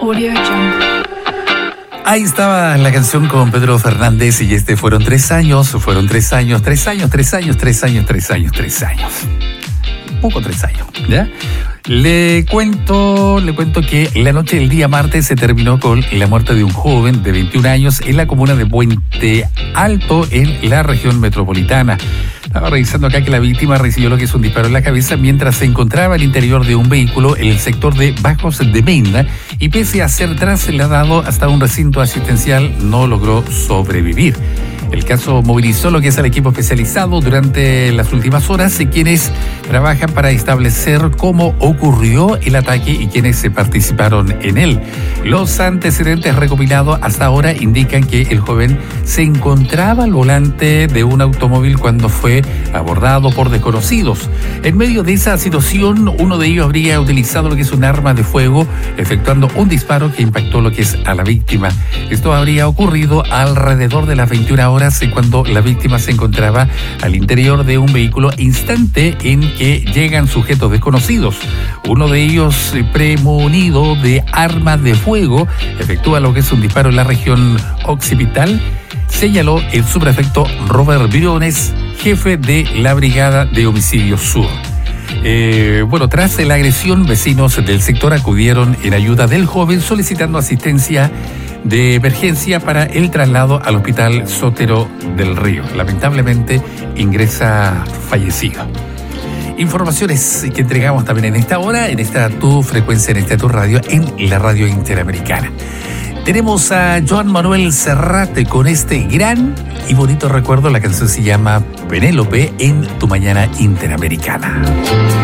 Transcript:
Audio Jungle. Ahí estaba la canción con Pedro Fernández y fueron 3 años, Poco 3 años, ¿ya? Le cuento que la noche del día martes se terminó con la muerte de un joven de 21 años en la comuna de Puente Alto, en la región metropolitana. Estaba revisando acá que la víctima recibió lo que es un disparo en la cabeza mientras se encontraba al interior de un vehículo en el sector de Bajos de Mena y pese a ser trasladado hasta un recinto asistencial no logró sobrevivir. El caso movilizó lo que es el equipo especializado durante las últimas horas y quienes trabajan para establecer cómo ocurrió el ataque y quienes participaron en él. Los antecedentes recopilados hasta ahora indican que el joven se encontraba al volante de un automóvil cuando fue abordado por desconocidos. En medio de esa situación, uno de ellos habría utilizado lo que es un arma de fuego, efectuando un disparo que impactó lo que es a la víctima. Esto habría ocurrido alrededor de las 21 horas cuando la víctima se encontraba al interior de un vehículo, instante en que llegan sujetos desconocidos. Uno de ellos, premunido de arma de fuego, efectúa lo que es un disparo en la región occipital, señaló el subprefecto Robert Briones, jefe de la Brigada de Homicidios Sur. Tras la agresión, vecinos del sector acudieron en ayuda del joven solicitando asistencia de emergencia para el traslado al hospital Sotero del Río. Lamentablemente ingresa fallecido. Informaciones que entregamos también en esta hora, en esta tu frecuencia, en esta tu radio, en la radio interamericana. Tenemos a Joan Manuel Serrat con este gran y bonito recuerdo. La canción se llama Penélope en tu mañana interamericana.